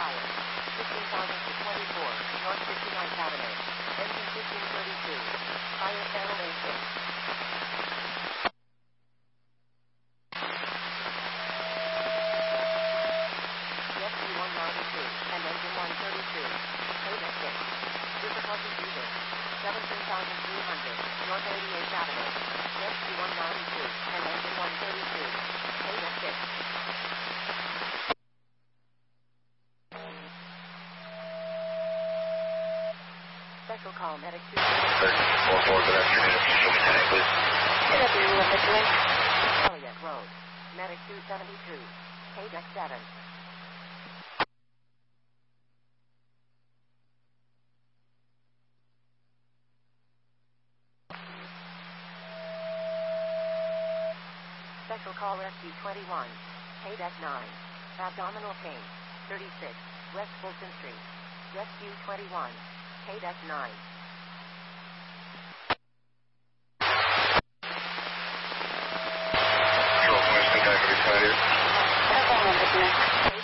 fire. 15,000 to 24, North 59th Avenue. Engine 1532. Fire channel A6. Rescue 192, and engine 132. KDEC 6. Difficulty using 17,300, North 88th Avenue. Rescue 192, and engine 132. KDEC 6. Special call medic 2. 44, good afternoon. Show me tank, please. Good afternoon, Officer. Elliott Road. Medic 272. KDEC 7. Special call rescue 21. KDEC 9. Abdominal pain. 36. West Fulton Street. Rescue 21. KDEC 9. Control point, contact, every 5 here. That's all, Officer.